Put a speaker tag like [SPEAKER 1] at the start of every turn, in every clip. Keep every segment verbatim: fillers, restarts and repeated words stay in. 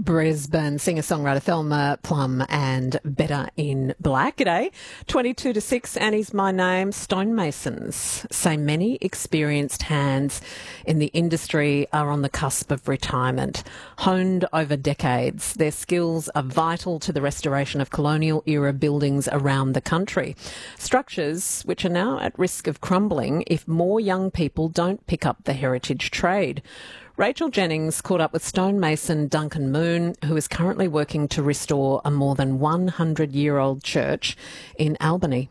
[SPEAKER 1] Brisbane singer-songwriter Thelma Plum and Better in Black. G'day. twenty-two to six, Annie's my name. Stonemasons say many experienced hands in the industry are on the cusp of retirement. Honed over decades, their skills are vital to the restoration of colonial-era buildings around the country. Structures which are now at risk of crumbling if more young people don't pick up the heritage trade. Rachel Jennings caught up with stonemason Duncan Moon, who is currently working to restore a more than one hundred year old church in Albany.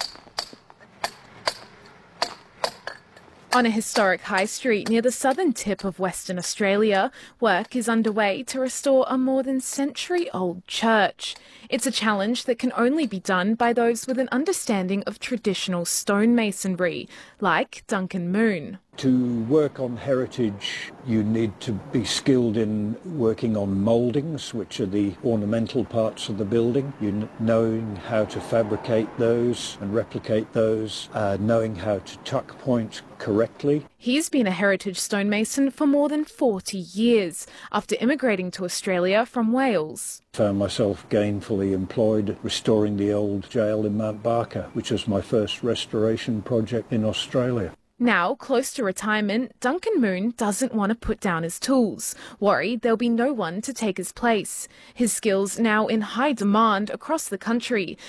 [SPEAKER 2] On a historic high street near the southern tip of Western Australia, work is underway to restore a more than century-old church. It's a challenge that can only be done by those with an understanding of traditional stonemasonry, like Duncan Moon.
[SPEAKER 3] To work on heritage, you need to be skilled in working on mouldings, which are the ornamental parts of the building. You knowing how to fabricate those and replicate those, uh, knowing how to tuck point correctly.
[SPEAKER 2] He's been a heritage stonemason for more than forty years, after immigrating to Australia from Wales.
[SPEAKER 3] Found myself gainfully employed restoring the old jail in Mount Barker, which was my first restoration project in Australia.
[SPEAKER 2] Now, close to retirement, Duncan Moon doesn't want to put down his tools, worried there'll be no one to take his place. His skills now in high demand across the country,